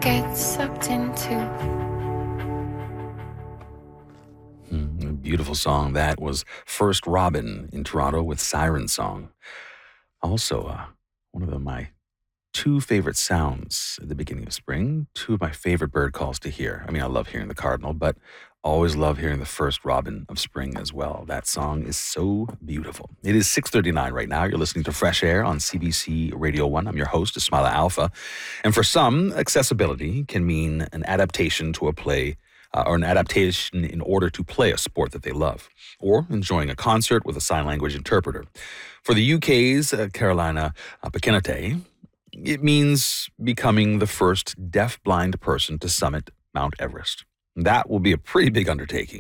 get sucked into. A beautiful song. That was First Robin in Toronto with Siren Song. Also, one of my two favorite sounds at the beginning of spring, two of my favorite bird calls to hear. I mean, I love hearing the cardinal, but always love hearing the first robin of spring as well. That song is so beautiful. It is 6:39 right now. You're listening to Fresh Air on CBC Radio 1. I'm your host, Ismaila Alfa. And for some, accessibility can mean an adaptation to a play or an adaptation in order to play a sport that they love, or enjoying a concert with a sign language interpreter. For the UK's Carolina Pakinate, it means becoming the first deaf-blind person to summit Mount Everest. That will be a pretty big undertaking.